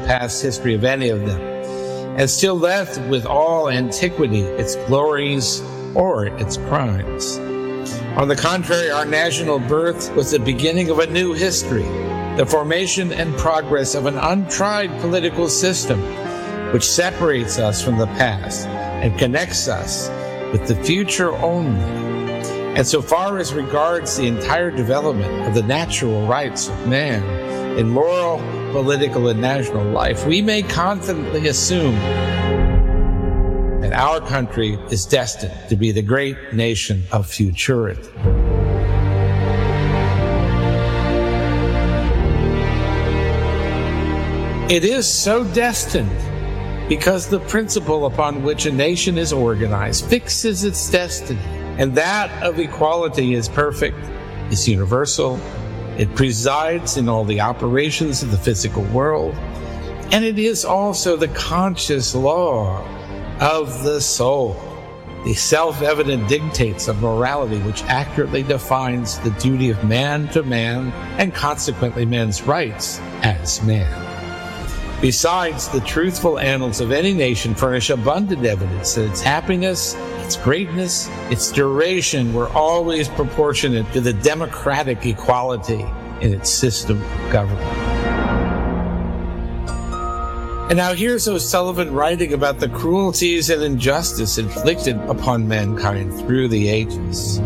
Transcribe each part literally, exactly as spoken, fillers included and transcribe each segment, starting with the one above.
past history of any of them, and still left with all antiquity its glories or its crimes. On the contrary, our national birth was the beginning of a new history, the formation and progress of an untried political system which separates us from the past and connects us with the future only. And so far as regards the entire development of the natural rights of man in moral, political, and national life, we may confidently assume that our country is destined to be the great nation of futurity. It is so destined because the principle upon which a nation is organized fixes its destiny, and that of equality is perfect, is universal, it presides in all the operations of the physical world, and it is also the conscious law of the soul, the self-evident dictates of morality which accurately defines the duty of man to man and consequently man's rights as man. Besides, the truthful annals of any nation furnish abundant evidence that its happiness, its greatness, its duration were always proportionate to the democratic equality in its system of government. And now here's O'Sullivan writing about the cruelties and injustice inflicted upon mankind through the ages.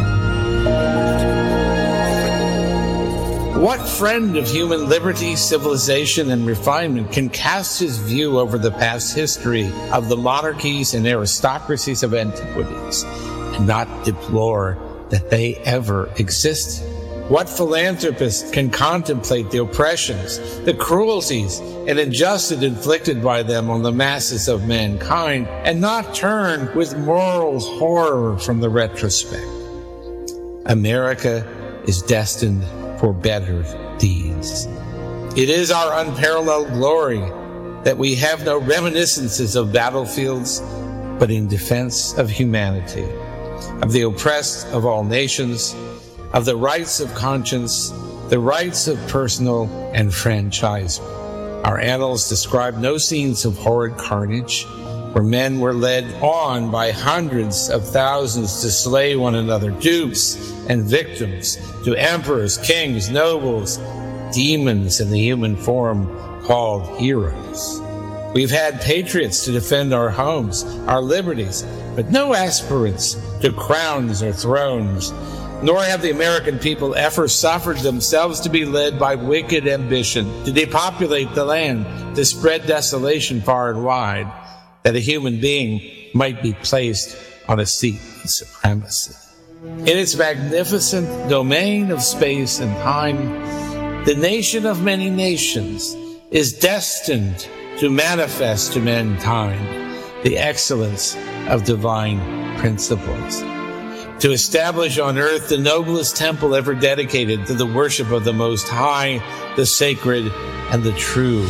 What friend of human liberty, civilization, and refinement can cast his view over the past history of the monarchies and aristocracies of antiquities and not deplore that they ever existed? What philanthropist can contemplate the oppressions, the cruelties, and injustice inflicted by them on the masses of mankind and not turn with moral horror from the retrospect? America is destined for better deeds. It is our unparalleled glory that we have no reminiscences of battlefields, but in defense of humanity, of the oppressed of all nations, of the rights of conscience, the rights of personal enfranchisement. Our annals describe no scenes of horrid carnage, where men were led on by hundreds of thousands to slay one another, dupes and victims to emperors, kings, nobles, demons in the human form called heroes. We've had patriots to defend our homes, our liberties, but no aspirants to crowns or thrones, nor have the American people ever suffered themselves to be led by wicked ambition to depopulate the land, to spread desolation far and wide, that a human being might be placed on a seat of supremacy. In its magnificent domain of space and time, the nation of many nations is destined to manifest to mankind the excellence of divine principles, to establish on earth the noblest temple ever dedicated to the worship of the Most High, the sacred, and the true.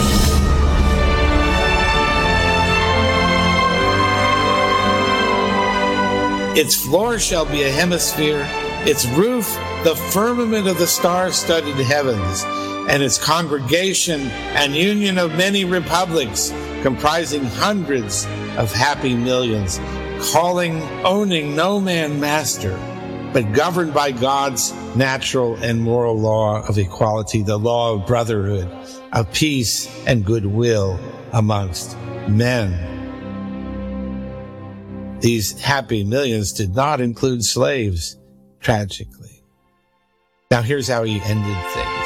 Its floor shall be a hemisphere, its roof the firmament of the star-studded heavens, and its congregation an union of many republics, comprising hundreds of happy millions, calling, owning no man master, but governed by God's natural and moral law of equality, the law of brotherhood, of peace and goodwill amongst men. These happy millions did not include slaves, tragically. Now here's how he ended things.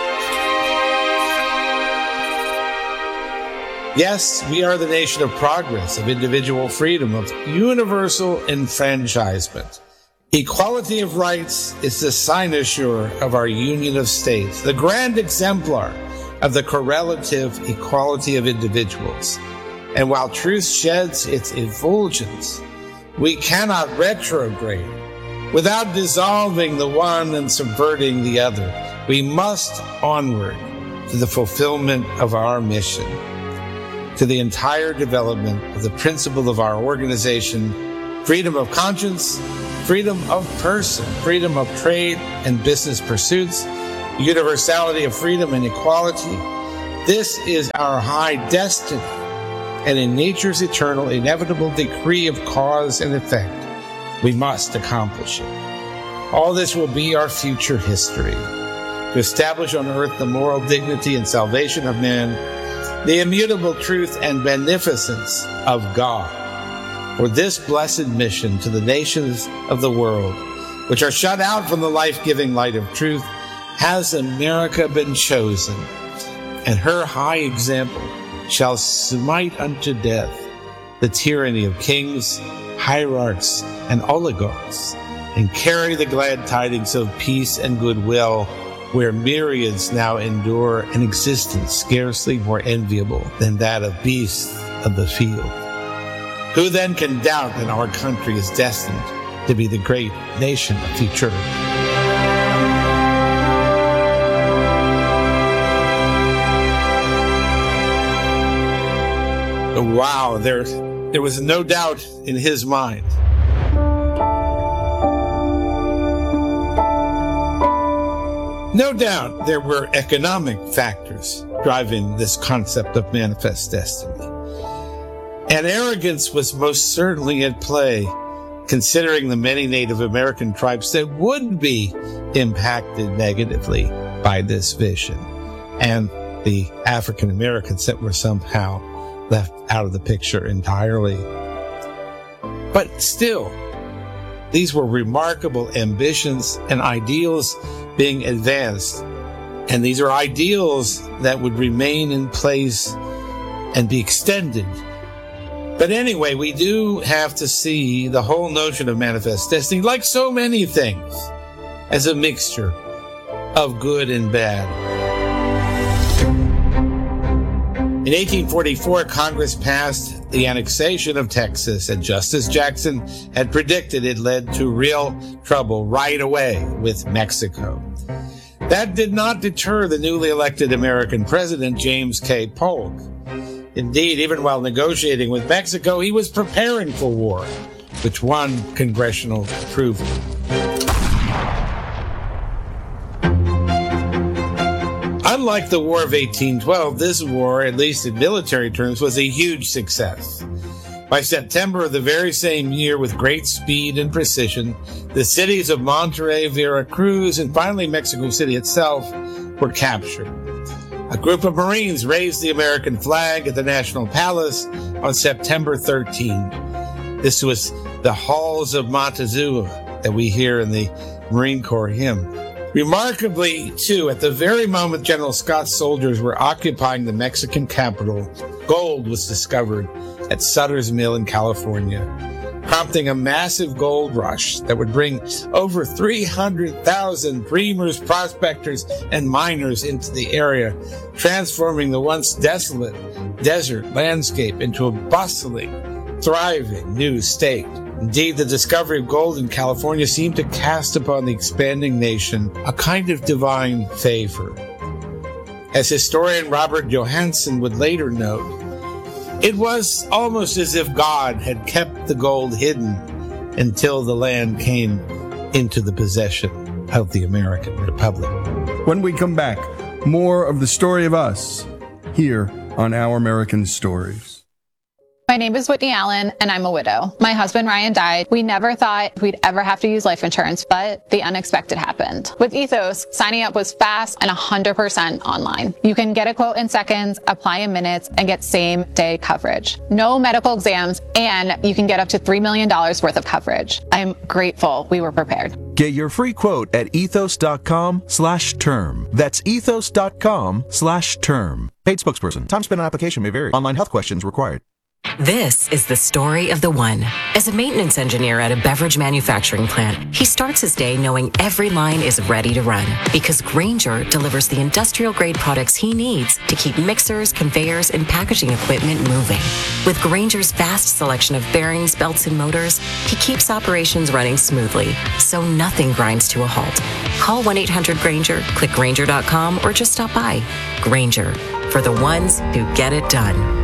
Yes, we are the nation of progress, of individual freedom, of universal enfranchisement. Equality of rights is the cynosure of our union of states, the grand exemplar of the correlative equality of individuals. And while truth sheds its effulgence, we cannot retrograde without dissolving the one and subverting the other. We must onward to the fulfillment of our mission, to the entire development of the principle of our organization, freedom of conscience, freedom of person, freedom of trade and business pursuits, universality of freedom and equality, This is our high destiny, and in nature's eternal, inevitable decree of cause and effect, we must accomplish it. All this will be our future history, to establish on earth the moral dignity and salvation of man, the immutable truth and beneficence of God. For this blessed mission to the nations of the world, which are shut out from the life-giving light of truth, has America been chosen, and her high example shall smite unto death the tyranny of kings, hierarchs, and oligarchs, and carry the glad tidings of peace and goodwill, where myriads now endure an existence scarcely more enviable than that of beasts of the field. Who then can doubt that our country is destined to be the great nation of future? Wow, there, there was no doubt in his mind. No doubt there were economic factors driving this concept of manifest destiny. And arrogance was most certainly at play, considering the many Native American tribes that would be impacted negatively by this vision, and the African Americans that were somehow left out of the picture entirely. But still, these were remarkable ambitions and ideals being advanced. And these are ideals that would remain in place and be extended. But anyway, we do have to see the whole notion of manifest destiny, like so many things, as a mixture of good and bad. In eighteen forty-four, Congress passed the annexation of Texas, and just as Jackson had predicted, it led to real trouble right away with Mexico. That did not deter the newly elected American president, James K. Polk. Indeed, even while negotiating with Mexico, he was preparing for war, which won congressional approval. Unlike the War of eighteen twelve, this war, at least in military terms, was a huge success. By September of the very same year, with great speed and precision, the cities of Monterrey, Veracruz, and finally Mexico City itself were captured. A group of Marines raised the American flag at the National Palace on September thirteenth. This was the Halls of Montezuma that we hear in the Marine Corps hymn. Remarkably, too, at the very moment General Scott's soldiers were occupying the Mexican capital, gold was discovered at Sutter's Mill in California, prompting a massive gold rush that would bring over three hundred thousand dreamers, prospectors, and miners into the area, transforming the once desolate desert landscape into a bustling, thriving new state. Indeed, the discovery of gold in California seemed to cast upon the expanding nation a kind of divine favor. As historian Robert Johansen would later note, it was almost as if God had kept the gold hidden until the land came into the possession of the American Republic. When we come back, more of the story of us here on Our American Stories. My name is Whitney Allen, and I'm a widow. My husband, Ryan, died. We never thought we'd ever have to use life insurance, but the unexpected happened. With Ethos, signing up was fast and one hundred percent online. You can get a quote in seconds, apply in minutes, and get same-day coverage. No medical exams, and you can get up to three million dollars worth of coverage. I'm grateful we were prepared. Get your free quote at ethos.com slash term. That's ethos.com slash term. Paid spokesperson. Time spent on application may vary. Online health questions required. This is the story of the one. As a maintenance engineer at a beverage manufacturing plant, he starts his day knowing every line is ready to run because Grainger delivers the industrial-grade products he needs to keep mixers, conveyors, and packaging equipment moving. With Grainger's vast selection of bearings, belts, and motors, he keeps operations running smoothly, so nothing grinds to a halt. Call one eight hundred Grainger, click Grainger dot com, or just stop by. Grainger, for the ones who get it done.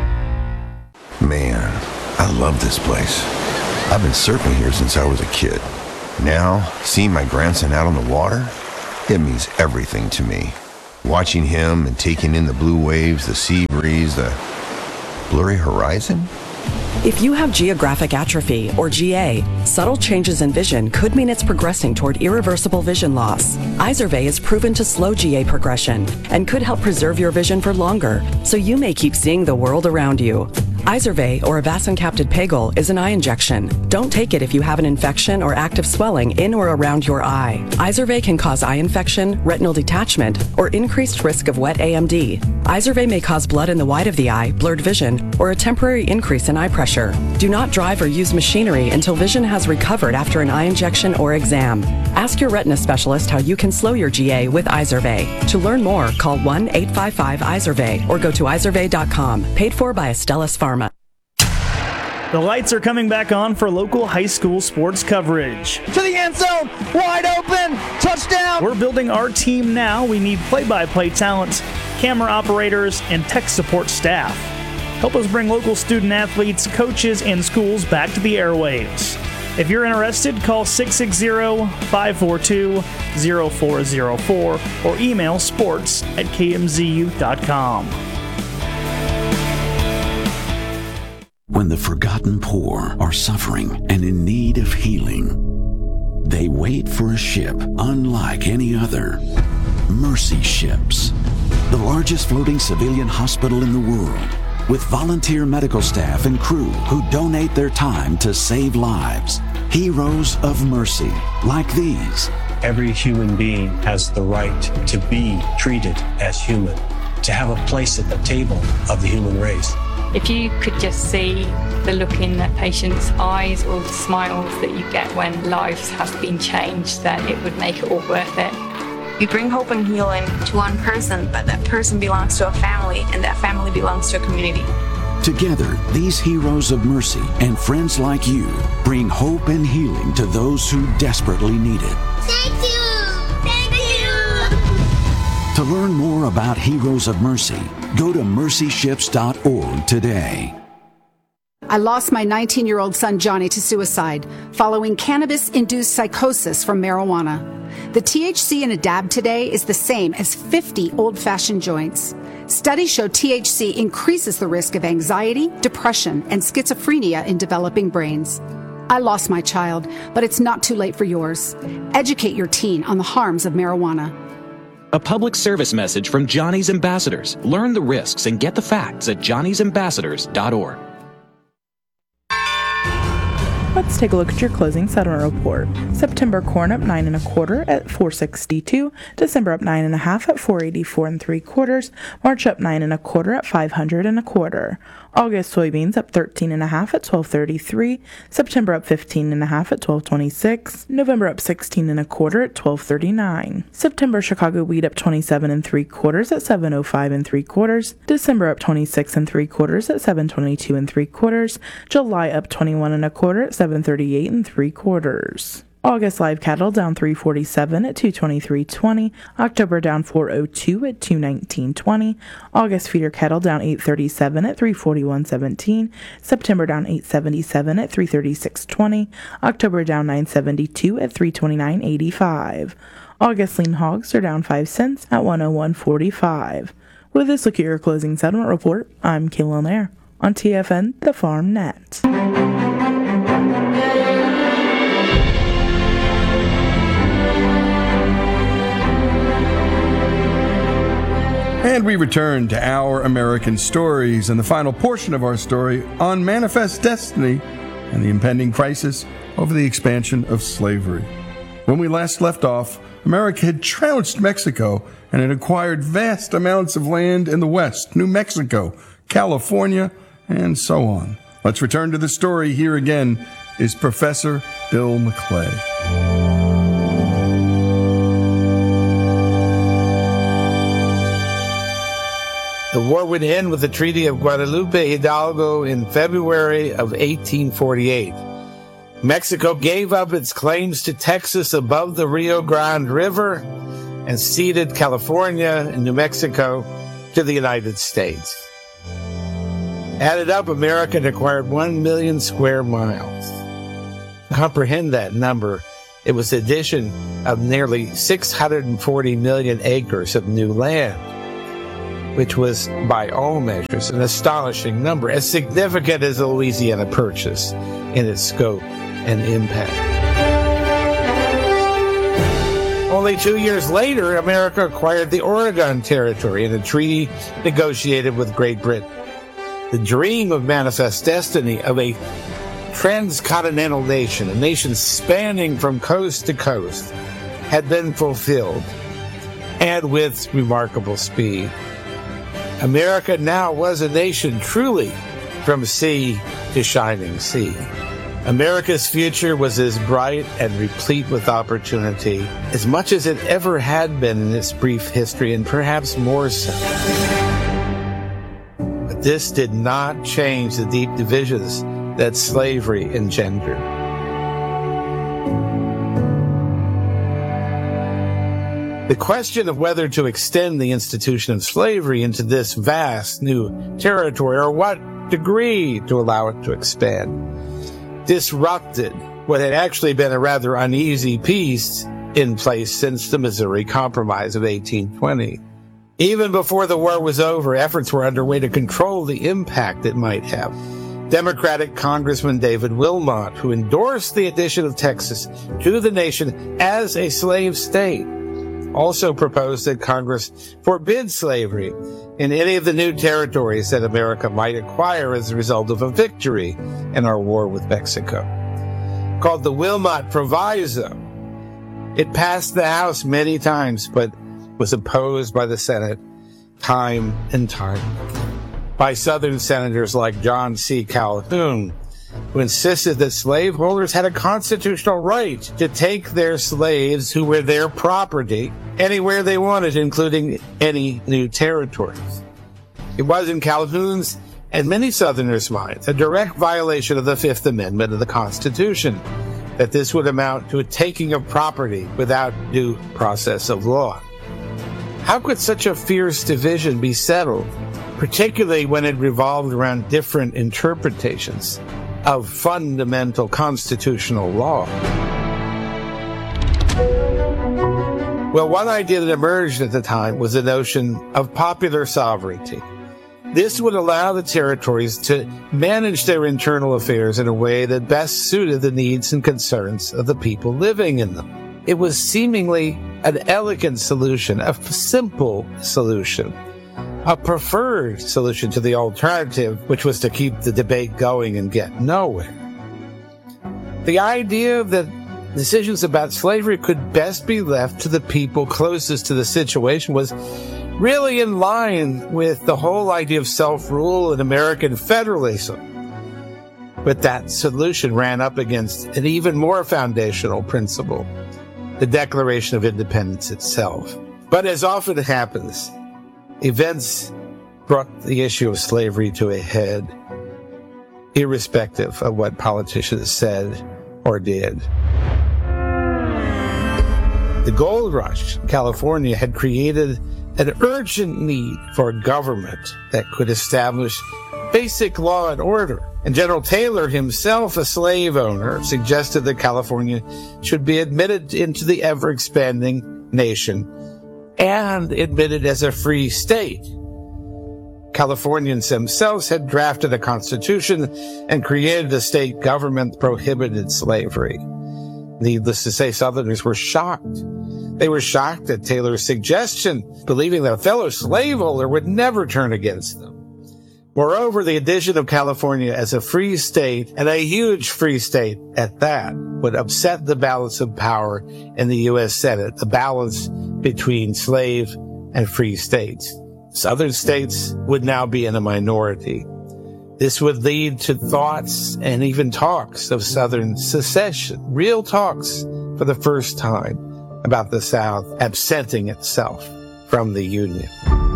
Man, I love this place. I've been surfing here since I was a kid. Now, seeing my grandson out on the water, it means everything to me. watching him and taking in the blue waves, the sea breeze, the blurry horizon. If you have geographic atrophy, or G A, subtle changes in vision could mean it's progressing toward irreversible vision loss. Izervay is proven to slow G A progression and could help preserve your vision for longer, so you may keep seeing the world around you. Izervay, or avacincaptad pegol, is an eye injection. Don't take it if you have an infection or active swelling in or around your eye. Izervay can cause eye infection, retinal detachment, or increased risk of wet A M D. Izervay may cause blood in the white of the eye, blurred vision, or a temporary increase in eye pressure. Do not drive or use machinery until vision has recovered after an eye injection or exam. Ask your retina specialist how you can slow your G A with Izervay. To learn more, call one eight five five Izervay or go to izervay dot com. Paid for by Astellas Pharma. The lights are coming back on for local high school sports coverage. To the end zone, wide open, touchdown! We're building our team now. We need play-by-play talent, camera operators, and tech support staff. Help us bring local student athletes, coaches, and schools back to the airwaves. If you're interested, call six six zero, five four two, zero four zero four or email sports at k m z u dot com. When the forgotten poor are suffering and in need of healing, they wait for a ship unlike any other. Mercy Ships, the largest floating civilian hospital in the world, with volunteer medical staff and crew who donate their time to save lives. Heroes of mercy, like these. Every human being has the right to be treated as human, to have a place at the table of the human race. If you could just see the look in that patient's eyes or the smiles that you get when lives have been changed, then it would make it all worth it. We bring hope and healing to one person, but that person belongs to a family, and that family belongs to a community. Together, these heroes of mercy and friends like you bring hope and healing to those who desperately need it. Thank you! Thank you! To learn more about Heroes of Mercy, go to mercy ships dot org today. I lost my nineteen-year-old son Johnny to suicide following cannabis-induced psychosis from marijuana. The T H C in a dab today is the same as fifty old-fashioned joints. Studies show T H C increases the risk of anxiety, depression, and schizophrenia in developing brains. I lost my child, but it's not too late for yours. Educate your teen on the harms of marijuana. A public service message from Johnny's Ambassadors. Learn the risks and get the facts at johnny's ambassadors dot org. Let's take a look at your closing settlement report. September corn up nine and a quarter at four sixty-two. December up nine and a half at four eighty-four and three quarters. March up nine and a quarter at five hundred and a quarter. August soybeans up thirteen and a half at twelve thirty-three. September up fifteen and a half at twelve twenty-six. November up sixteen and a quarter at twelve thirty-nine. September Chicago wheat up twenty-seven and three quarters at seven oh five and three quarters. December up twenty-six and three quarters at seven twenty-two and three quarters. July up twenty-one and a quarter at seven thirty-eight and three quarters. August live cattle down three forty-seven at two twenty-three twenty. October down four oh two at two nineteen twenty. August feeder cattle down eight thirty-seven at three forty-one seventeen. September down eight seventy-seven at three thirty-six twenty. October down nine seventy-two at three twenty-nine eighty-five. August lean hogs are down five cents at one oh one forty-five. With this look at your closing settlement report, I'm Kayla Nair on T F N, the Farm Net. And we return to Our American Stories and the final portion of our story on Manifest Destiny and the impending crisis over the expansion of slavery. When we last left off, America had trounced Mexico and had acquired vast amounts of land in the West, New Mexico, California, and so on. Let's return to the story. Here again is Professor Bill McClay. The war would end with the Treaty of Guadalupe Hidalgo in February of eighteen forty-eight. Mexico gave up its claims to Texas above the Rio Grande River and ceded California and New Mexico to the United States. Added up, America acquired one million square miles. Comprehend that number It was the addition of nearly six hundred forty million acres of new land, which was, by all measures, an astonishing number, as significant as the Louisiana Purchase in its scope and impact. Only two years later, America acquired the Oregon Territory in a treaty negotiated with Great Britain. The dream of Manifest Destiny of a transcontinental nation, a nation spanning from coast to coast, had been fulfilled, and with remarkable speed. America now was a nation truly from sea to shining sea. America's future was as bright and replete with opportunity as much as it ever had been in its brief history, and perhaps more so. But this did not change the deep divisions that slavery engendered. The question of whether to extend the institution of slavery into this vast new territory, or what degree to allow it to expand, disrupted what had actually been a rather uneasy peace in place since the Missouri Compromise of eighteen twenty. Even before the war was over, efforts were underway to control the impact it might have. Democratic Congressman David Wilmot, who endorsed the addition of Texas to the nation as a slave state, also proposed that Congress forbid slavery in any of the new territories that America might acquire as a result of a victory in our war with Mexico. Called the Wilmot Proviso. It passed the House many times, but was opposed by the Senate time and time, by Southern senators like John C. Calhoun, who insisted that slaveholders had a constitutional right to take their slaves, who were their property, anywhere they wanted, including any new territories. It was, in Calhoun's and many Southerners' minds, a direct violation of the Fifth Amendment of the Constitution, that this would amount to a taking of property without due process of law. How could such a fierce division be settled, particularly when it revolved around different interpretations of fundamental constitutional law? Well, one idea that emerged at the time was the notion of popular sovereignty. This would allow the territories to manage their internal affairs in a way that best suited the needs and concerns of the people living in them. It was seemingly an elegant solution, a simple solution, a preferred solution to the alternative, which was to keep the debate going and get nowhere. The idea that decisions about slavery could best be left to the people closest to the situation was really in line with the whole idea of self-rule and American federalism. But that solution ran up against an even more foundational principle, the Declaration of Independence itself. But as often happens, events brought the issue of slavery to a head, irrespective of what politicians said or did. The gold rush in California had created an urgent need for a government that could establish basic law and order. And General Taylor, himself a slave owner, suggested that California should be admitted into the ever-expanding nation and admitted as a free state. Californians themselves had drafted a constitution and created a state government that prohibited slavery. Needless to say, Southerners were shocked. They were shocked at Taylor's suggestion, believing that a fellow slaveholder would never turn against them. Moreover, the addition of California as a free state, and a huge free state at that, would upset the balance of power in the U S Senate, the balance between slave and free states. Southern states would now be in a minority. This would lead to thoughts and even talks of Southern secession, real talks for the first time about the South absenting itself from the Union.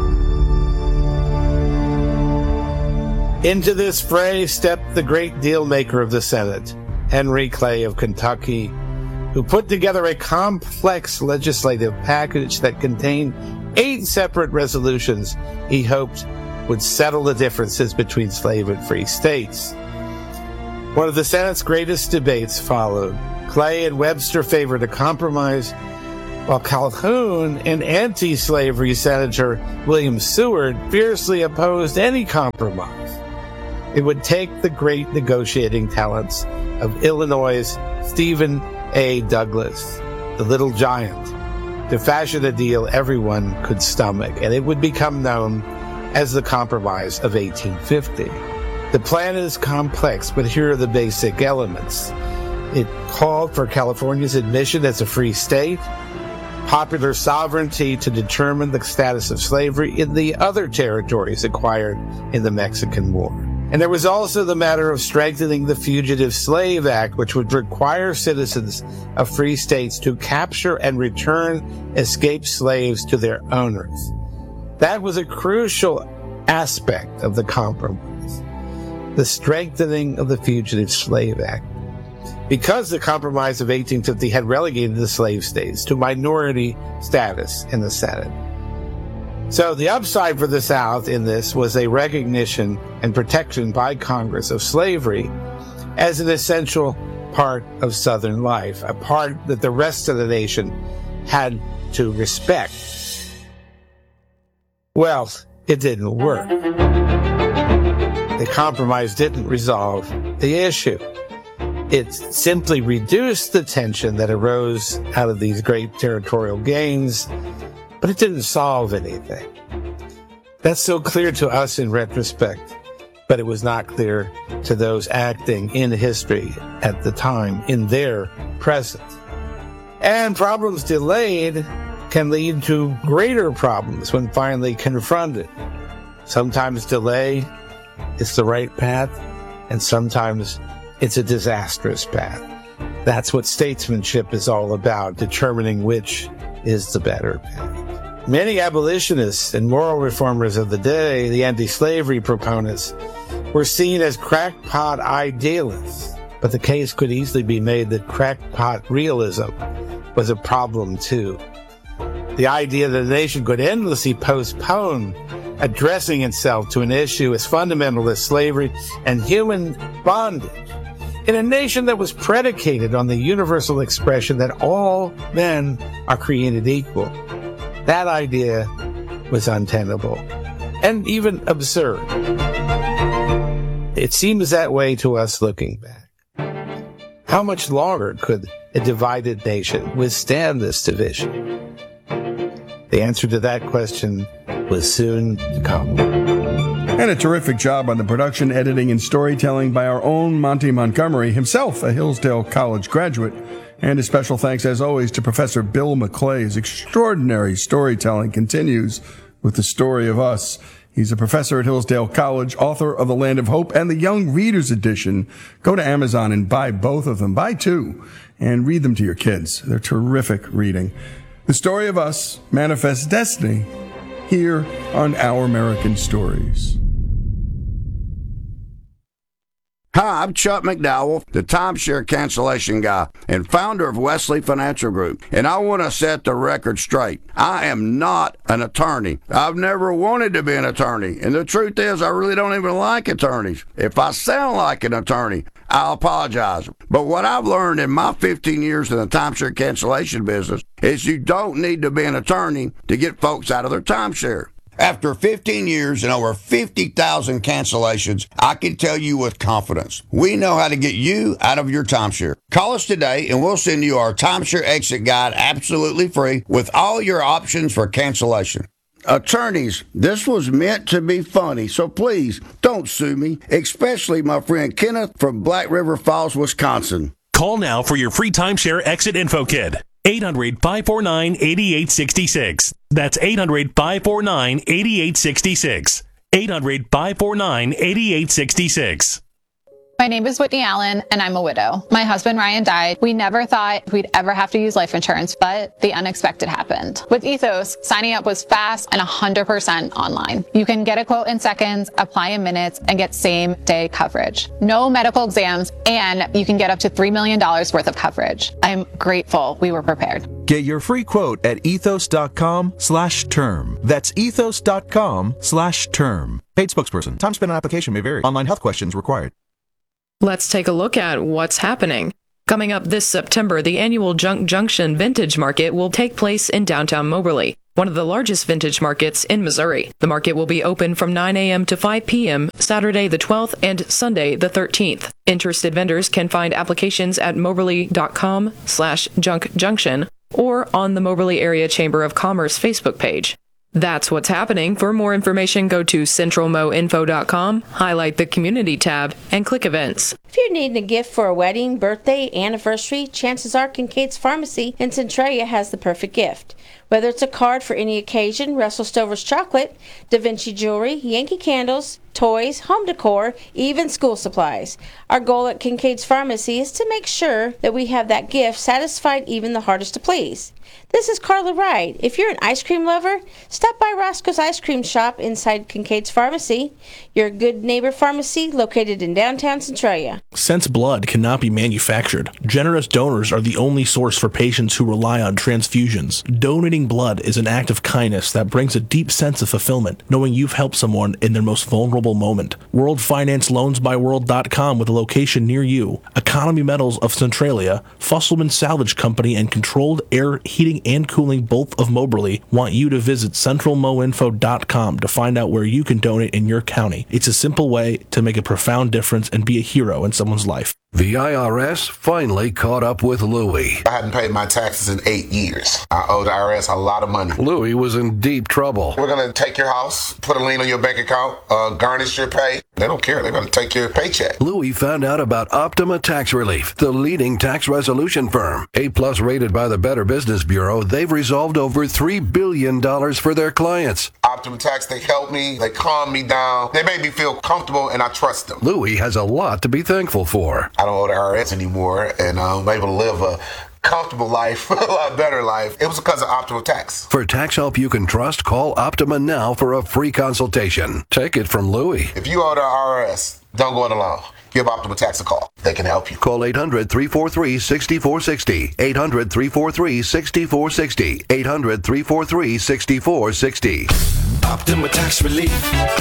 Into this fray stepped the great deal maker of the Senate, Henry Clay of Kentucky, who put together a complex legislative package that contained eight separate resolutions he hoped would settle the differences between slave and free states. One of the Senate's greatest debates followed. Clay and Webster favored a compromise, while Calhoun and anti-slavery Senator William Seward fiercely opposed any compromise. It would take the great negotiating talents of Illinois' Stephen A. Douglas, the Little Giant, to fashion a deal everyone could stomach, and it would become known as the Compromise of eighteen fifty. The plan is complex, but here are the basic elements. It called for California's admission as a free state, popular sovereignty to determine the status of slavery in the other territories acquired in the Mexican War. And there was also the matter of strengthening the Fugitive Slave Act, which would require citizens of free states to capture and return escaped slaves to their owners. That was a crucial aspect of the compromise, the strengthening of the Fugitive Slave Act. Because the Compromise of eighteen fifty had relegated the slave states to minority status in the Senate. So the upside for the South in this was a recognition and protection by Congress of slavery as an essential part of Southern life, a part that the rest of the nation had to respect. Well, it didn't work. The compromise didn't resolve the issue. It simply reduced the tension that arose out of these great territorial gains, but it didn't solve anything. That's so clear to us in retrospect, but it was not clear to those acting in history at the time, in their present. And problems delayed can lead to greater problems when finally confronted. Sometimes delay is the right path, and sometimes it's a disastrous path. That's what statesmanship is all about, determining which is the better path. Many abolitionists and moral reformers of the day, the anti-slavery proponents, were seen as crackpot idealists, but the case could easily be made that crackpot realism was a problem too. The idea that a nation could endlessly postpone addressing itself to an issue as fundamental as slavery and human bondage in a nation that was predicated on the universal expression that all men are created equal. That idea was untenable and even absurd. It seems that way to us looking back. How much longer could a divided nation withstand this division? The answer to that question was soon to come. And a terrific job on the production, editing, and storytelling by our own Monty Montgomery, himself a Hillsdale College graduate. And a special thanks, as always, to Professor Bill McClay. His extraordinary storytelling continues with the story of us. He's a professor at Hillsdale College, author of The Land of Hope and the Young Readers Edition. Go to Amazon and buy both of them. Buy two and read them to your kids. They're terrific reading. The story of us, Manifest Destiny, here on Our American Stories. Hi, I'm Chuck McDowell, the timeshare cancellation guy and founder of Wesley Financial Group, and I want to set the record straight. I am not an attorney. I've never wanted to be an attorney, and the truth is I really don't even like attorneys. If I sound like an attorney, I'll apologize. But what I've learned in my fifteen years in the timeshare cancellation business is you don't need to be an attorney to get folks out of their timeshare. After fifteen years and over fifty thousand cancellations, I can tell you with confidence, we know how to get you out of your timeshare. Call us today and we'll send you our timeshare exit guide absolutely free with all your options for cancellation. Attorneys, this was meant to be funny, so please don't sue me, especially my friend Kenneth from Black River Falls, Wisconsin. Call now for your free timeshare exit info kit. eight hundred, five four nine, eight eight six six. That's eight hundred, five four nine, eight eight six six. eight hundred, five four nine, eight eight six six. My name is Whitney Allen, and I'm a widow. My husband, Ryan, died. We never thought we'd ever have to use life insurance, but the unexpected happened. With Ethos, signing up was fast and one hundred percent online. You can get a quote in seconds, apply in minutes, and get same-day coverage. No medical exams, and you can get up to three million dollars worth of coverage. I'm grateful we were prepared. Get your free quote at ethos.com slash term. That's ethos.com slash term. Paid spokesperson. Time spent on application may vary. Online health questions required. Let's take a look at what's happening. Coming up this September, the annual Junk Junction Vintage Market will take place in downtown Moberly, one of the largest vintage markets in Missouri. The market will be open from nine a.m. to five p.m. Saturday the twelfth and Sunday the thirteenth. Interested vendors can find applications at moberly.com slash junk junction or on the Moberly Area Chamber of Commerce Facebook page. That's what's happening. For more information, go to central mo info dot com, highlight the Community tab, and click Events. If you're needing a gift for a wedding, birthday, anniversary, chances are Kincaid's Pharmacy in Centralia has the perfect gift. Whether it's a card for any occasion, Russell Stover's chocolate, Da Vinci jewelry, Yankee candles, toys, home decor, even school supplies. Our goal at Kincaid's Pharmacy is to make sure that we have that gift satisfied even the hardest to please. This is Carla Wright. If you're an ice cream lover, stop by Roscoe's Ice Cream Shop inside Kincaid's Pharmacy, your good neighbor pharmacy located in downtown Centralia. Since blood cannot be manufactured, generous donors are the only source for patients who rely on transfusions. Donating blood is an act of kindness that brings a deep sense of fulfillment, knowing you've helped someone in their most vulnerable moment. World Finance Loans by World dot com with a location near you. Economy Metals of Centralia, Fusselman Salvage Company, and Controlled Air Heating and Cooling, both of Moberly, want you to visit central mo info dot com to find out where you can donate in your county. It's a simple way to make a profound difference and be a hero in someone's life. The I R S finally caught up with Louie. I hadn't paid my taxes in eight years. I owe the I R S a lot of money. Louie was in deep trouble. We're going to take your house, put a lien on your bank account, uh, garnish your pay. They don't care. They're going to take your paycheck. Louie found out about Optima Tax Relief, the leading tax resolution firm. A-plus rated by the Better Business Bureau, they've resolved over three billion dollars for their clients. Optima Tax, they help me. They calm me down. They make me feel comfortable, and I trust them. Louie has a lot to be thankful for. I don't owe the I R S anymore, and I'm able to live a comfortable life, a lot better life. It was because of Optima Tax. For tax help you can trust, call Optima now for a free consultation. Take it from Louie. If you owe the I R S, don't go it alone. Give Optima Tax a call. They can help you. Call eight hundred, three four three, six four six zero. eight hundred, three four three, six four six zero. eight hundred, three four three, six four six zero. Optima Tax Relief.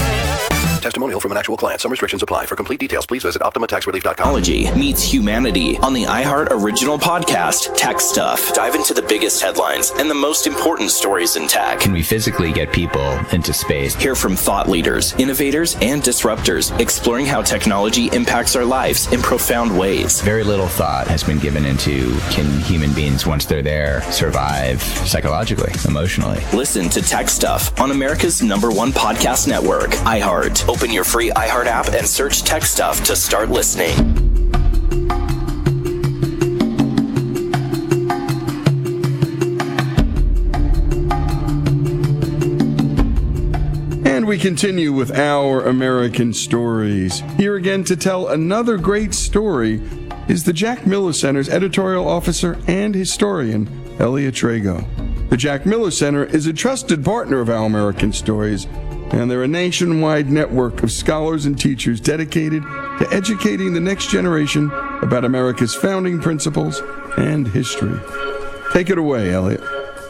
Testimonial from an actual client. Some restrictions apply. For complete details, please visit optima tax relief dot com. Technology meets humanity on the iHeart original podcast, Tech Stuff. Dive into the biggest headlines and the most important stories in tech. Can we physically get people into space? Hear from thought leaders, innovators, and disruptors, exploring how technology impacts our lives in profound ways. Very little thought has been given into, can human beings, once they're there, survive psychologically, emotionally? Listen to Tech Stuff on America's number one podcast network, iHeart. Open your free iHeart app and search Tech Stuff to start listening. And we continue with Our American Stories. Here again to tell another great story is the Jack Miller Center's editorial officer and historian, Elliot Trago. The Jack Miller Center is a trusted partner of Our American Stories, and they're a nationwide network of scholars and teachers dedicated to educating the next generation about America's founding principles and history. Take it away, Elliot.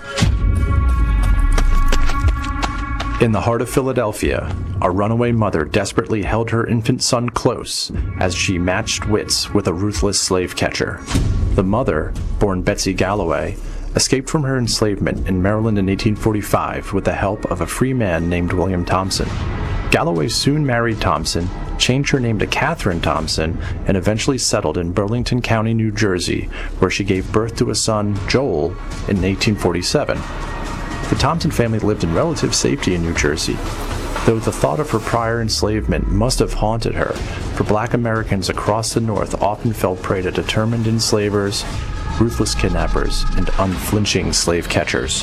In the heart of Philadelphia, a runaway mother desperately held her infant son close as she matched wits with a ruthless slave catcher. The mother, born Betsy Galloway, escaped from her enslavement in Maryland in eighteen forty-five with the help of a free man named William Thompson. Galloway soon married Thompson, changed her name to Catherine Thompson, and eventually settled in Burlington County, New Jersey, where she gave birth to a son, Joel, in eighteen forty-seven. The Thompson family lived in relative safety in New Jersey, though the thought of her prior enslavement must have haunted her, for black Americans across the North often fell prey to determined enslavers, ruthless kidnappers, and unflinching slave catchers.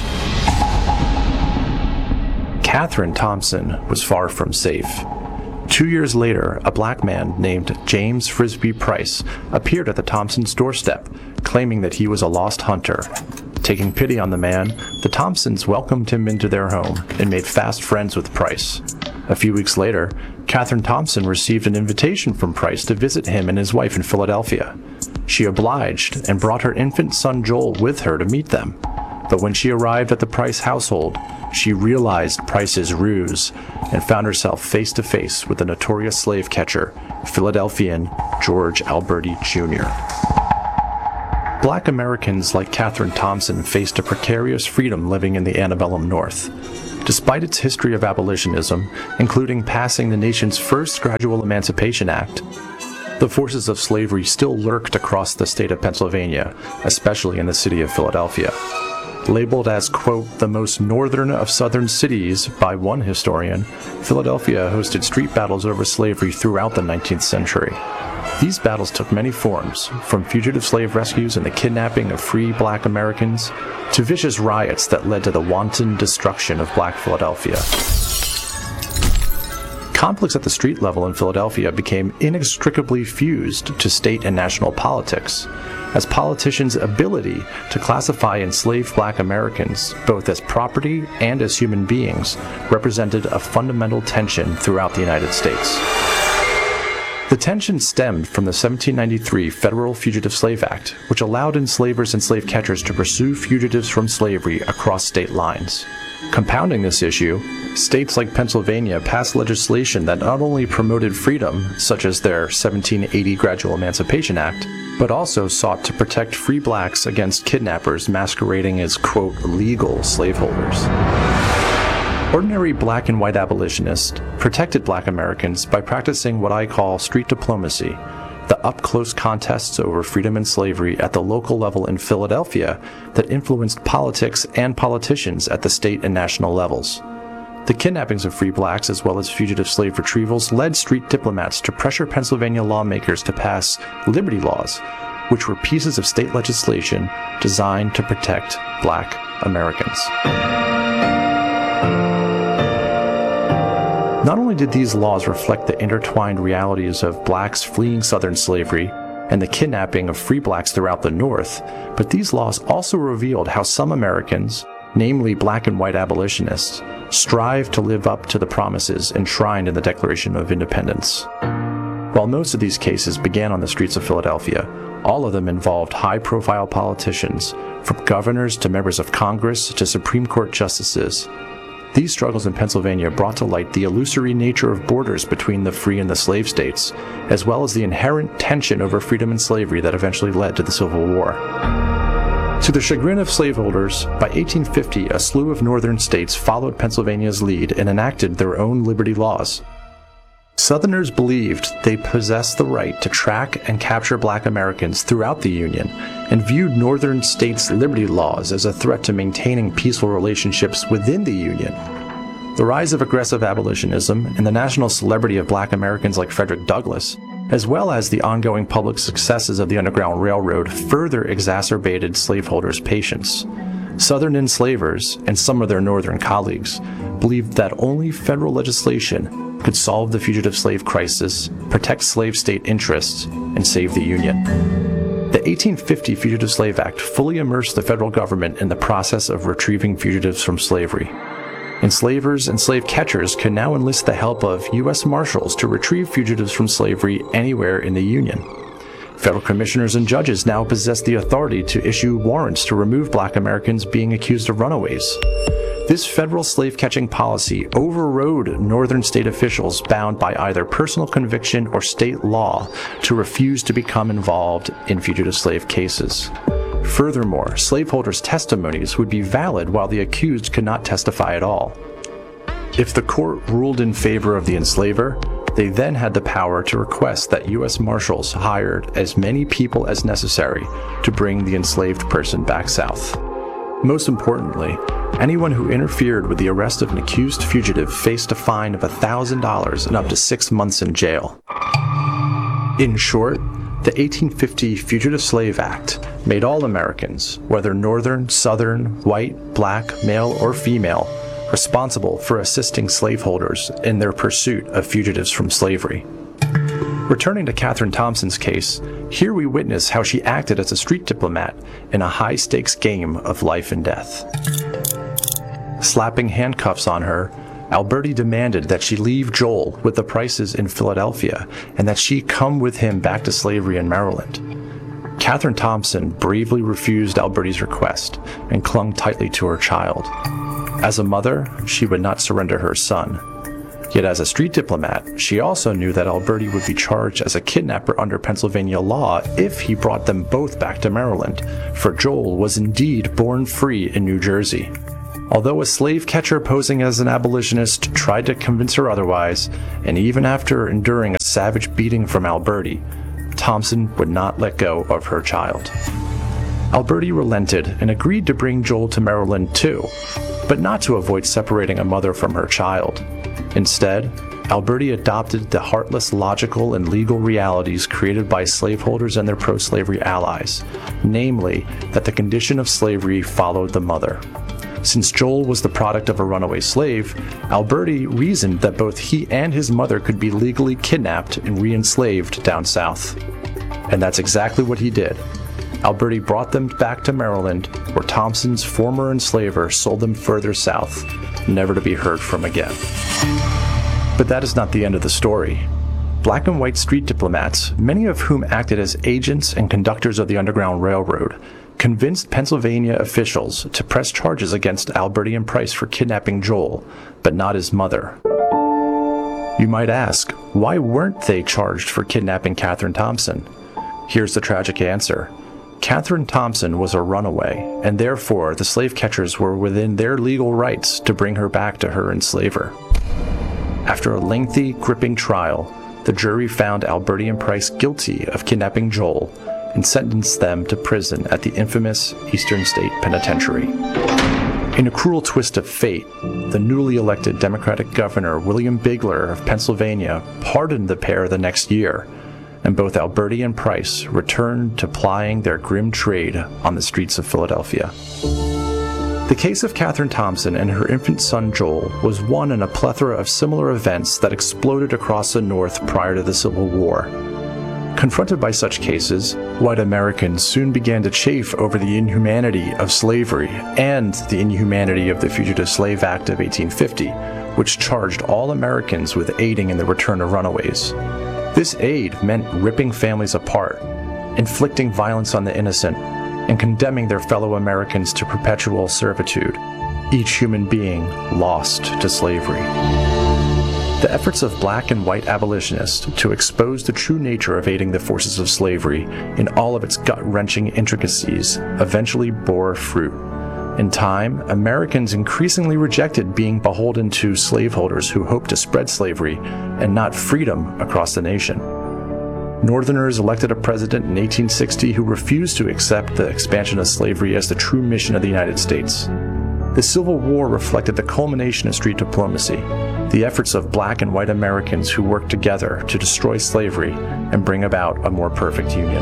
Catherine Thompson was far from safe. Two years later, a black man named James Frisbee Price appeared at the Thompsons' doorstep, claiming that he was a lost hunter. Taking pity on the man, the Thompsons welcomed him into their home and made fast friends with Price. A few weeks later, Catherine Thompson received an invitation from Price to visit him and his wife in Philadelphia. She obliged and brought her infant son Joel with her to meet them. But when she arrived at the Price household, she realized Price's ruse and found herself face to face with the notorious slave catcher, Philadelphian George Alberti Junior Black Americans like Catherine Thompson faced a precarious freedom living in the antebellum North. Despite its history of abolitionism, including passing the nation's first Gradual Emancipation Act, the forces of slavery still lurked across the state of Pennsylvania, especially in the city of Philadelphia. Labeled as, quote, the most northern of southern cities by one historian, Philadelphia hosted street battles over slavery throughout the nineteenth century. These battles took many forms, from fugitive slave rescues and the kidnapping of free black Americans, to vicious riots that led to the wanton destruction of black Philadelphia. Conflicts at the street level in Philadelphia became inextricably fused to state and national politics, as politicians' ability to classify enslaved black Americans, both as property and as human beings, represented a fundamental tension throughout the United States. The tension stemmed from the seventeen ninety-three Federal Fugitive Slave Act, which allowed enslavers and slave catchers to pursue fugitives from slavery across state lines. Compounding this issue, states like Pennsylvania passed legislation that not only promoted freedom, such as their seventeen eighty Gradual Emancipation Act, but also sought to protect free blacks against kidnappers masquerading as, quote, legal slaveholders. Ordinary black and white abolitionists protected black Americans by practicing what I call street diplomacy, the up-close contests over freedom and slavery at the local level in Philadelphia that influenced politics and politicians at the state and national levels. The kidnappings of free blacks as well as fugitive slave retrievals led street diplomats to pressure Pennsylvania lawmakers to pass liberty laws, which were pieces of state legislation designed to protect black Americans. Not only did these laws reflect the intertwined realities of blacks fleeing Southern slavery and the kidnapping of free blacks throughout the North, but these laws also revealed how some Americans, namely black and white abolitionists, strive to live up to the promises enshrined in the Declaration of Independence. While most of these cases began on the streets of Philadelphia, all of them involved high-profile politicians, from governors to members of Congress to Supreme Court justices. These struggles in Pennsylvania brought to light the illusory nature of borders between the free and the slave states, as well as the inherent tension over freedom and slavery that eventually led to the Civil War. To the chagrin of slaveholders, by eighteen fifty, a slew of northern states followed Pennsylvania's lead and enacted their own liberty laws. Southerners believed they possessed the right to track and capture black Americans throughout the Union and viewed northern states' liberty laws as a threat to maintaining peaceful relationships within the Union. The rise of aggressive abolitionism and the national celebrity of black Americans like Frederick Douglass, as well as the ongoing public successes of the Underground Railroad, further exacerbated slaveholders' patience. Southern enslavers, and some of their northern colleagues, believed that only federal legislation could solve the fugitive slave crisis, protect slave state interests, and save the Union. The eighteen fifty Fugitive Slave Act fully immersed the federal government in the process of retrieving fugitives from slavery. Enslavers and slave catchers could now enlist the help of U S Marshals to retrieve fugitives from slavery anywhere in the Union. Federal commissioners and judges now possess the authority to issue warrants to remove black Americans being accused of runaways. This federal slave-catching policy overrode northern state officials bound by either personal conviction or state law to refuse to become involved in fugitive slave cases. Furthermore, slaveholders' testimonies would be valid while the accused could not testify at all. If the court ruled in favor of the enslaver, they then had the power to request that U S Marshals hired as many people as necessary to bring the enslaved person back south. Most importantly, anyone who interfered with the arrest of an accused fugitive faced a fine of one thousand dollars and up to six months in jail. In short, the eighteen fifty Fugitive Slave Act made all Americans, whether northern, southern, white, black, male, or female, responsible for assisting slaveholders in their pursuit of fugitives from slavery. Returning to Catherine Thompson's case, here we witness how she acted as a street diplomat in a high-stakes game of life and death. Slapping handcuffs on her, Alberti demanded that she leave Joel with the Prices in Philadelphia and that she come with him back to slavery in Maryland. Catherine Thompson bravely refused Alberti's request and clung tightly to her child. As a mother, she would not surrender her son. Yet as a street diplomat, she also knew that Alberti would be charged as a kidnapper under Pennsylvania law if he brought them both back to Maryland, for Joel was indeed born free in New Jersey. Although a slave catcher posing as an abolitionist tried to convince her otherwise, and even after enduring a savage beating from Alberti, Thompson would not let go of her child. Alberti relented and agreed to bring Joel to Maryland too, but not to avoid separating a mother from her child. Instead, Alberti adopted the heartless logical and legal realities created by slaveholders and their pro-slavery allies, namely that the condition of slavery followed the mother. Since Joel was the product of a runaway slave, Alberti reasoned that both he and his mother could be legally kidnapped and re-enslaved down south. And that's exactly what he did. Alberti brought them back to Maryland, where Thompson's former enslaver sold them further south, never to be heard from again. But that is not the end of the story. Black and white street diplomats, many of whom acted as agents and conductors of the Underground Railroad, convinced Pennsylvania officials to press charges against Alberti and Price for kidnapping Joel, but not his mother. You might ask, why weren't they charged for kidnapping Catherine Thompson? Here's the tragic answer. Catherine Thompson was a runaway, and therefore the slave catchers were within their legal rights to bring her back to her enslaver. After a lengthy, gripping trial, the jury found Alberti and Price guilty of kidnapping Joel and sentenced them to prison at the infamous Eastern State Penitentiary. In a cruel twist of fate, the newly elected Democratic Governor William Bigler of Pennsylvania pardoned the pair the next year, and both Alberti and Price returned to plying their grim trade on the streets of Philadelphia. The case of Catherine Thompson and her infant son Joel was one in a plethora of similar events that exploded across the North prior to the Civil War. Confronted by such cases, white Americans soon began to chafe over the inhumanity of slavery and the inhumanity of the Fugitive Slave Act of eighteen fifty, which charged all Americans with aiding in the return of runaways. This aid meant ripping families apart, inflicting violence on the innocent, and condemning their fellow Americans to perpetual servitude, each human being lost to slavery. The efforts of black and white abolitionists to expose the true nature of aiding the forces of slavery in all of its gut-wrenching intricacies eventually bore fruit. In time, Americans increasingly rejected being beholden to slaveholders who hoped to spread slavery and not freedom across the nation. Northerners elected a president in eighteen sixty who refused to accept the expansion of slavery as the true mission of the United States. The Civil War reflected the culmination of street diplomacy, the efforts of black and white Americans who worked together to destroy slavery and bring about a more perfect union.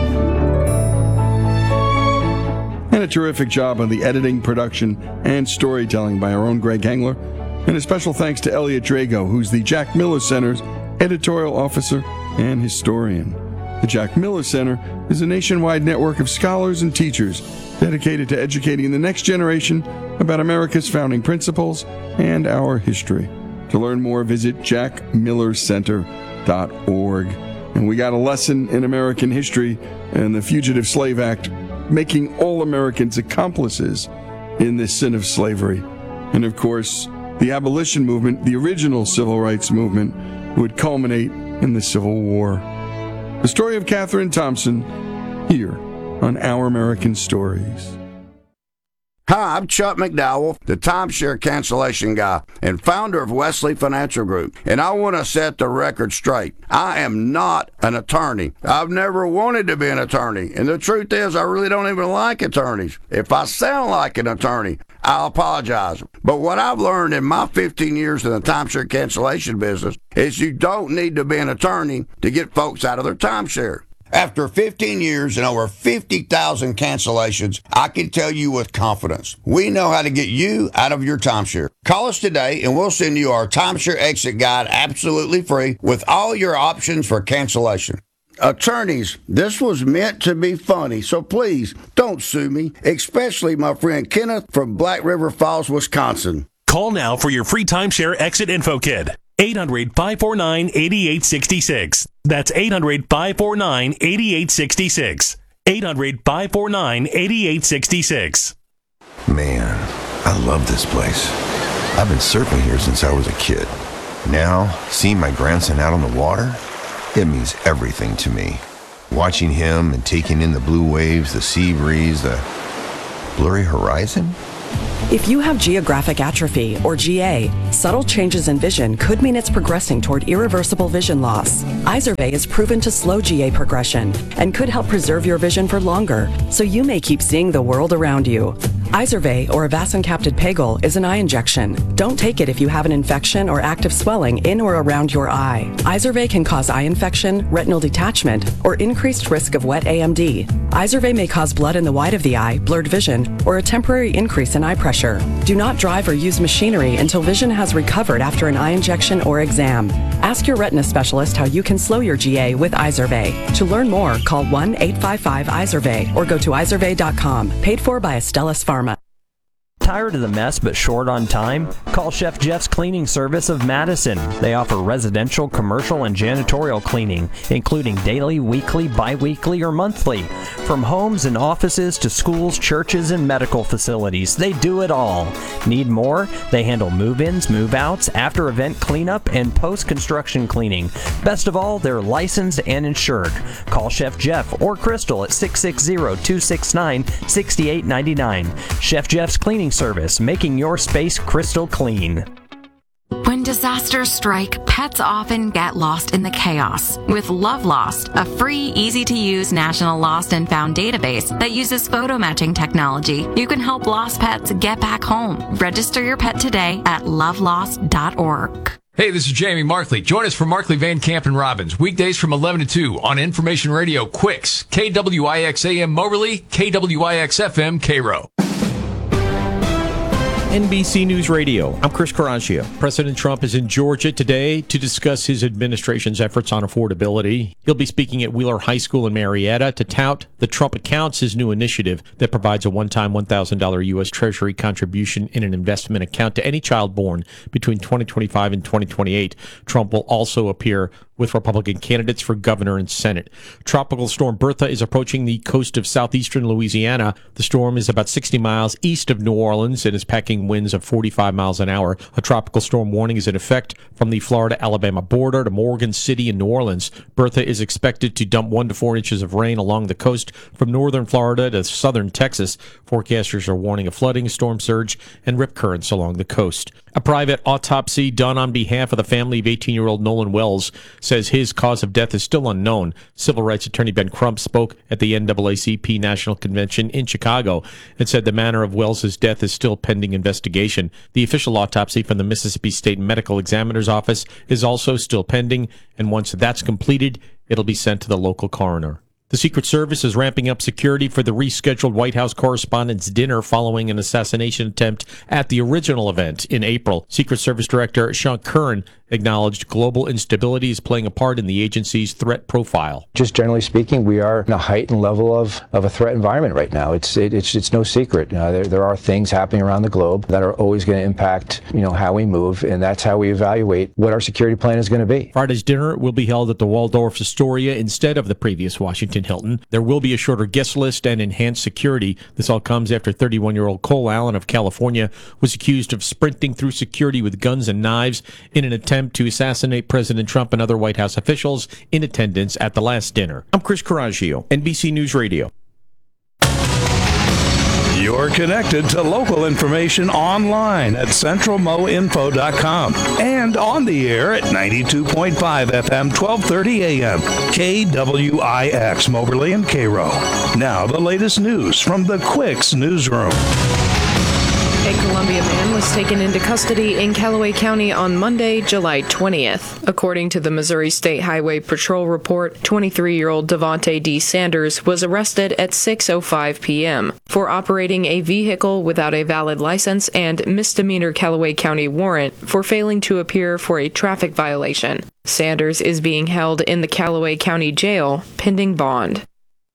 And a terrific job on the editing, production, and storytelling by our own Greg Hengler. And a special thanks to Elliot Drago, who's the Jack Miller Center's editorial officer and historian. The Jack Miller Center is a nationwide network of scholars and teachers dedicated to educating the next generation about America's founding principles and our history. To learn more, visit jack miller center dot org. And we got a lesson in American history and the Fugitive Slave Act, making all Americans accomplices in this sin of slavery. And of course, the abolition movement, the original civil rights movement, would culminate in the Civil War. The story of Catherine Thompson, here on Our American Stories. Hi, I'm Chuck McDowell, the timeshare cancellation guy and founder of Wesley Financial Group, and I want to set the record straight. I am not an attorney. I've never wanted to be an attorney, and the truth is I really don't even like attorneys. If I sound like an attorney, I'll apologize. But what I've learned in my fifteen years in the timeshare cancellation business is you don't need to be an attorney to get folks out of their timeshare. After fifteen years and over fifty thousand cancellations, I can tell you with confidence, we know how to get you out of your timeshare. Call us today and we'll send you our timeshare exit guide absolutely free with all your options for cancellation. Attorneys, this was meant to be funny, so please don't sue me, especially my friend Kenneth from Black River Falls, Wisconsin. Call now for your free timeshare exit info kit. eight hundred, five four nine, eight eight six six. That's eight hundred, five four nine, eight eight six six. eight hundred, five four nine, eight eight six six. Man, I love this place. I've been surfing here since I was a kid. Now, seeing my grandson out on the water, it means everything to me. Watching him and taking in the blue waves, the sea breeze, the blurry horizon. If you have geographic atrophy, or G A, subtle changes in vision could mean it's progressing toward irreversible vision loss. Izervay is proven to slow G A progression and could help preserve your vision for longer, so you may keep seeing the world around you. Izervay, or avacincaptad pegol, is an eye injection. Don't take it if you have an infection or active swelling in or around your eye. Izervay can cause eye infection, retinal detachment, or increased risk of wet A M D. Izervay may cause blood in the white of the eye, blurred vision, or a temporary increase in eye pressure. Do not drive or use machinery until vision has recovered after an eye injection or exam. Ask your retina specialist how you can slow your G A with Izervay. To learn more, call one eight five five Izervay or go to izervay dot com. Paid for by Astellas Pharma. Tired of the mess but short on time? Call Chef Jeff's Cleaning Service of Madison. They offer residential, commercial, and janitorial cleaning, including daily, weekly, bi-weekly, or monthly. From homes and offices to schools, churches, and medical facilities, they do it all. Need more? They handle move-ins, move-outs, after-event cleanup, and post-construction cleaning. Best of all, they're licensed and insured. Call Chef Jeff or Crystal at six six zero, two six nine, six eight nine nine. Chef Jeff's Cleaning Service, making your space crystal clean. When disasters strike, pets often get lost in the chaos. With Love Lost, a free, easy-to-use national lost and found database that uses photo matching technology, you can help lost pets get back home. Register your pet today at love lost dot org. Hey, this is Jamie Markley. Join us for Markley, Van Camp, and Robbins, weekdays from eleven to two on Information Radio Quicks, K W I X A M Moberly, K W I X F M Cairo. N B C News Radio. I'm Chris Caraccio. President Trump is in Georgia today to discuss his administration's efforts on affordability. He'll be speaking at Wheeler High School in Marietta to tout the Trump Accounts, his new initiative that provides a one-time one thousand dollars U S Treasury contribution in an investment account to any child born between twenty twenty-five and twenty twenty-eight. Trump will also appear with Republican candidates for governor and Senate. Tropical storm Bertha is approaching the coast of southeastern Louisiana. The storm is about sixty miles east of New Orleans and is packing winds of forty-five miles an hour. A tropical storm warning is in effect from the Florida-Alabama border to Morgan City and New Orleans. Bertha is expected to dump one to four inches of rain along the coast from northern Florida to southern Texas. Forecasters are warning of flooding, storm surge, and rip currents along the coast. A private autopsy done on behalf of the family of eighteen-year-old Nolan Wells says his cause of death is still unknown. Civil rights attorney Ben Crump spoke at the N double A C P National Convention in Chicago and said the manner of Wells' death is still pending investigation. The official autopsy from the Mississippi State Medical Examiner's Office is also still pending, and once that's completed, it'll be sent to the local coroner. The Secret Service is ramping up security for the rescheduled White House Correspondents' Dinner following an assassination attempt at the original event in April. Secret Service Director Sean Curran acknowledged global instability is playing a part in the agency's threat profile. Just generally speaking, we are in a heightened level of, of a threat environment right now. It's it, it's it's no secret. Uh, there there are things happening around the globe that are always going to impact you know how we move, and that's how we evaluate what our security plan is going to be. Friday's dinner will be held at the Waldorf Astoria instead of the previous Washington Hilton. There will be a shorter guest list and enhanced security. This all comes after thirty-one-year-old Cole Allen of California was accused of sprinting through security with guns and knives in an attempt to assassinate President Trump and other White House officials in attendance at the last dinner. I'm Chris Caraccio, N B C News Radio. You're connected to local information online at central mo info dot com and on the air at ninety-two point five F M, twelve thirty A M, K W I X, Moberly and Cairo. Now the latest news from the Quicks newsroom. A Columbia man was taken into custody in Callaway County on Monday, July twentieth. According to the Missouri State Highway Patrol report, twenty-three-year-old Devontae D. Sanders was arrested at six oh five p.m. for operating a vehicle without a valid license and misdemeanor Callaway County warrant for failing to appear for a traffic violation. Sanders is being held in the Callaway County Jail pending bond.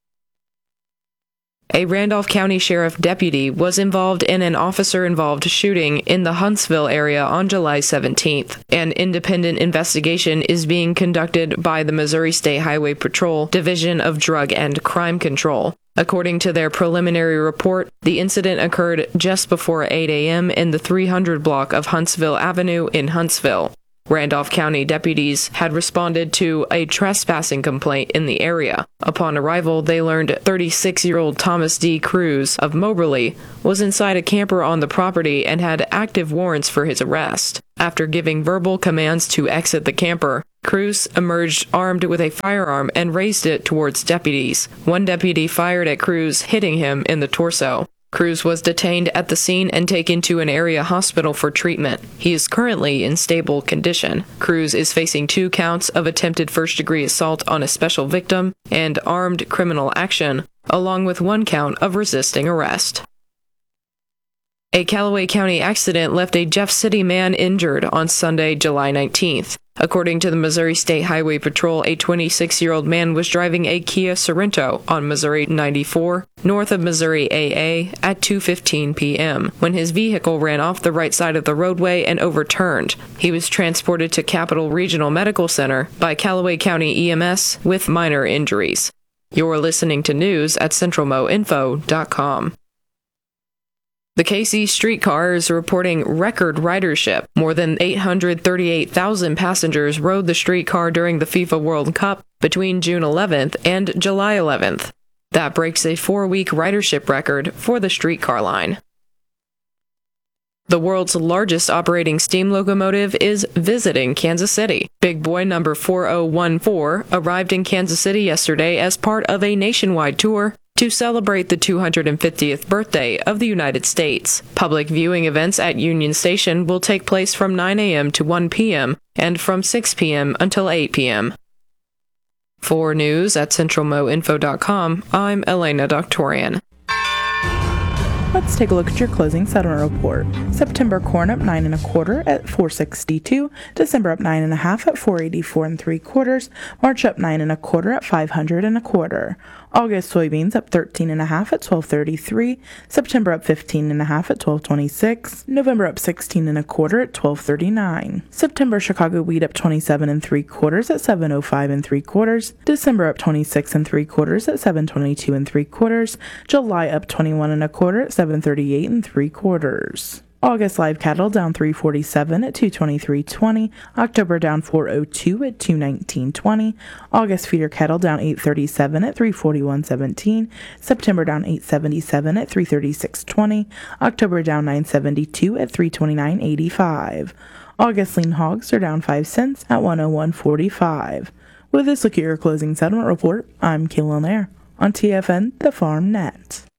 A Randolph County Sheriff deputy was involved in an officer-involved shooting in the Huntsville area on July seventeenth. An independent investigation is being conducted by the Missouri State Highway Patrol Division of Drug and Crime Control. According to their preliminary report, the incident occurred just before eight a.m. in the three hundred block of Huntsville Avenue in Huntsville. Randolph County deputies had responded to a trespassing complaint in the area. Upon arrival, they learned thirty-six-year-old Thomas D. Cruz of Moberly was inside a camper on the property and had active warrants for his arrest. After giving verbal commands to exit the camper, Cruz emerged armed with a firearm and raised it towards deputies. One deputy fired at Cruz, hitting him in the torso. Cruz was detained at the scene and taken to an area hospital for treatment. He is currently in stable condition. Cruz is facing two counts of attempted first-degree assault on a special victim and armed criminal action, along with one count of resisting arrest. A Callaway County accident left a Jeff City man injured on Sunday, July nineteenth. According to the Missouri State Highway Patrol, a twenty-six-year-old man was driving a Kia Sorento on Missouri ninety-four, north of Missouri A A, at two fifteen p.m. when his vehicle ran off the right side of the roadway and overturned. He was transported to Capital Regional Medical Center by Callaway County E M S with minor injuries. You're listening to news at central mo info dot com. The K C streetcar is reporting record ridership. More than eight hundred thirty-eight thousand passengers rode the streetcar during the FIFA World Cup between June eleventh and July eleventh. That breaks a four-week ridership record for the streetcar line. The world's largest operating steam locomotive is visiting Kansas City. Big Boy number four oh one four arrived in Kansas City yesterday as part of a nationwide tour to celebrate the two hundred fiftieth birthday of the United States. Public viewing events at Union Station will take place from nine a.m. to one p.m. and from six p.m. until eight p.m. For news at central mo info dot com, I'm Elena Doctorian. Let's take a look at your closing settlement report. September corn up nine and a quarter at four sixty-two. December up nine and a half at four eighty-four and three quarters. March up nine and a quarter at five hundred and a quarter. August soybeans up thirteen and a half at twelve thirty-three. September up fifteen and a half at twelve twenty-six. November up sixteen and a quarter at twelve thirty-nine. September Chicago wheat up twenty-seven and three quarters at seven oh five and three quarters. December up twenty-six and three quarters at seven twenty-two and three quarters. July up twenty-one and a quarter at seven thirty-eight and three quarters. August live cattle down three forty-seven at two twenty-three twenty. October down four oh two at two nineteen twenty. August feeder cattle down eight thirty-seven at three forty-one seventeen. September down eight seventy-seven at three thirty-six twenty. October down nine seventy-two at three twenty-nine eighty-five. August lean hogs are down five cents at one oh one forty-five. With this look at your closing settlement report, I'm Kayla Nair on T F N, the Farm Net.